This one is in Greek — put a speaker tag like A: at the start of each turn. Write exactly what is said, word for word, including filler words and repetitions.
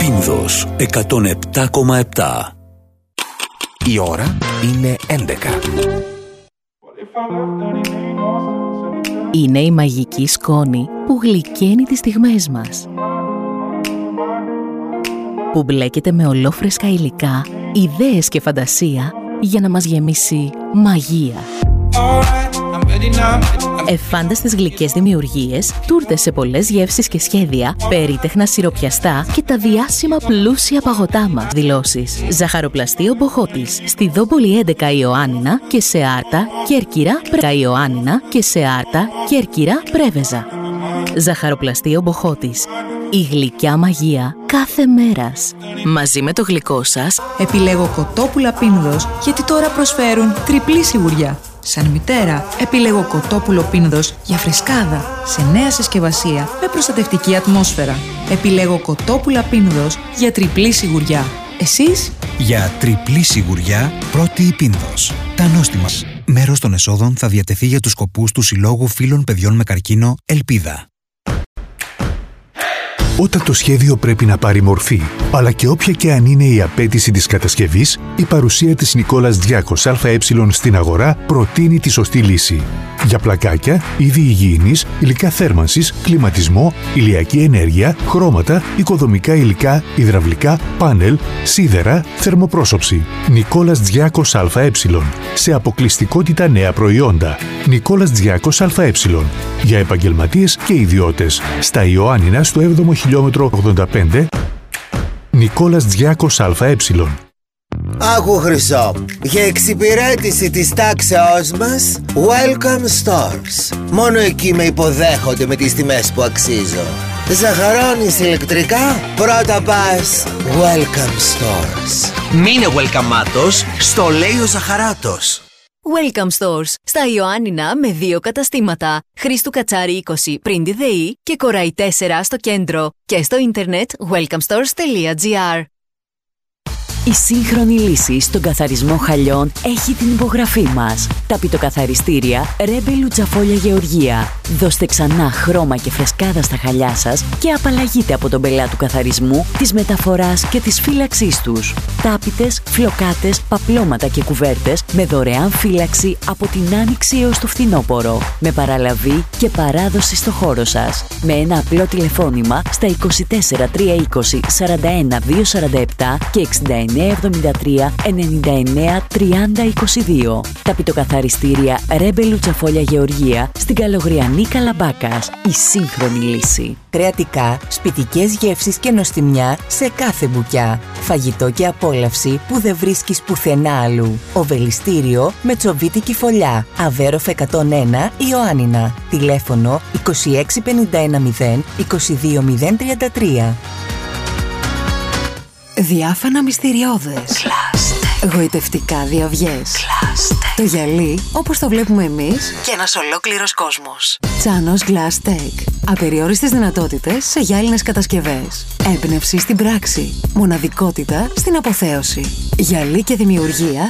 A: Πίνδος εκατόν επτά κόμμα επτά.
B: Η ώρα είναι έντεκα.
C: Είναι η μαγική σκόνη που γλυκαίνει τις στιγμές μας, που μπλέκεται με ολόφρεσκα υλικά, ιδέες και φαντασία για να μας γεμίσει μαγεία. Εφάνταστες γλυκές δημιουργίες, τούρτες σε πολλές γεύσεις και σχέδια, περίτεχνα σιροπιαστά και τα διάσημα πλούσια παγωτά μας. Δηλώσεις. Ζαχαροπλαστείο Μποχώτης, στη Δόμπολη έντεκα Ιωάννινα και σε Άρτα, Κέρκυρα, Πρέβεζα Ιωάννινα και σε Άρτα, Κέρκυρα, Πρέβεζα. Ζαχαροπλαστείο Μποχώτης. Η γλυκιά μαγεία κάθε μέρας. Μαζί με το γλυκό σας,
D: επιλέγω κοτόπουλα Πίνδος, γιατί τώρα προσφέρουν τριπλή σιγουριά. Σαν μητέρα, επιλέγω κοτόπουλο Πίνδος για φρεσκάδα, σε νέα συσκευασία, με προστατευτική ατμόσφαιρα. Επιλέγω κοτόπουλα Πίνδος για τριπλή σιγουριά. Εσείς?
E: Για τριπλή σιγουριά, πρώτη η Πίνδος. Τα νόστιμα. Μέρος των εσόδων θα διατεθεί για τους σκοπούς του Συλλόγου Φίλων Παιδιών με Καρκίνο Ελπίδα.
F: Όταν το σχέδιο πρέπει να πάρει μορφή, αλλά και όποια και αν είναι η απέτηση της κατασκευής, η παρουσία της Νικόλας Διάκος ΑΕ στην αγορά προτείνει τη σωστή λύση. Για πλακάκια, είδη υγιεινής, υλικά θέρμανσης, κλιματισμό, ηλιακή ενέργεια, χρώματα, οικοδομικά υλικά, υδραυλικά, πάνελ, σίδερα, θερμοπρόσωψη. Νικόλας Διάκος ΑΕ. Σε αποκλειστικότητα νέα προϊόντα. Νικόλας Διάκος ΑΕ. Για επαγγελματίες και ιδιώτες. Στα Ιωάννινα στο έβδομο χιλιόμετρο ογδόντα πέντε. Νικόλας Διάκος ΑΕ.
G: Άκου Χρυσό, για εξυπηρέτηση της τάξεώς μας, Welcome Stores. Μόνο εκεί με υποδέχονται με τις τιμές που αξίζω. Ζαχαρώνεις ηλεκτρικά, πρώτα πας Welcome Stores.
B: Μείνε welcome-άτος, στο λέει ο Ζαχαράτος.
H: Welcome Stores, στα Ιωάννινα με δύο καταστήματα. Χρήστου Κατσάρη είκοσι πριν τη ΔΕΗ και Κοραϊ τέσσερα στο κέντρο. Και στο ίντερνετ welcome stores τελεία gr.
C: η σύγχρονη λύση στον καθαρισμό χαλιών έχει την υπογραφή μας. Τα πιτοκαθαριστήρια Ρέμπε Λουτσαφόλια Γεωργία. Δώστε ξανά χρώμα και φρεσκάδα στα χαλιά σας και απαλλαγείτε από τον πελά του καθαρισμού, της μεταφοράς και της φύλαξής τους. Τάπητες, φλοκάτες, παπλώματα και κουβέρτες με δωρεάν φύλαξη από την άνοιξη έως το φθινόπωρο. Με παραλαβή και παράδοση στο χώρο σας. Με ένα απλό τηλεφώνημα στα είκοσι τέσσερα τριακόσια είκοσι σαράντα ένα διακόσια σαράντα επτά και εξήντα εννέα εβδομήντα τρία ενενήντα εννέα τριάντα είκοσι δύο. Τα πιτοκαθαριστήρια Ρέμπε Λουτσαφόλια Γεωργία στην Καλογριανή Καλαμπάκας. Η σύγχρονη λύση.
I: Κρεατικά, σπιτικές γεύσεις και νοστιμιά σε κάθε μπουκιά. Φαγητό και απόλαυση που δεν βρίσκεις πουθενά αλλού. Οβελιστήριο με τσοβίτικη φωλιά. Αβέροφ εκατόν ένα Ιωάννινα. Τηλέφωνο είκοσι έξι πενήντα ένα μηδέν είκοσι δύο μηδέν τριάντα τρία.
J: Διάφανα μυστηριώδες. Κλάστε. Γοητευτικά διαυγές. Κλάστε. Το γυαλί όπως το βλέπουμε εμείς και ένας ολόκληρος κόσμος. Τσάνος Glass Tech. Απεριόριστες δυνατότητες σε γυάλινες κατασκευές. Έμπνευση στην πράξη. Μοναδικότητα στην αποθέωση. Γυαλί και δημιουργία